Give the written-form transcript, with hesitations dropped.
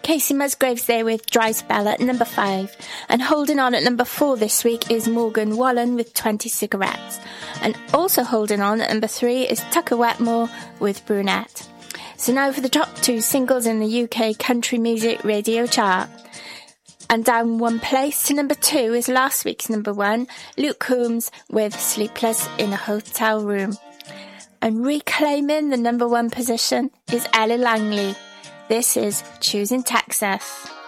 Casey Musgraves there with Dry Spell at number 5. And holding on at number 4 this week is Morgan Wallen with 20 Cigarettes. And also holding on at number 3 is Tucker Wetmore with Brunette. So now for the top 2 singles in the UK country music radio chart. And down 1 place to number 2 is last week's number 1, Luke Combs with Sleepless in a Hotel Room. And reclaiming the number 1 position is Ella Langley. This is Choosing Texas.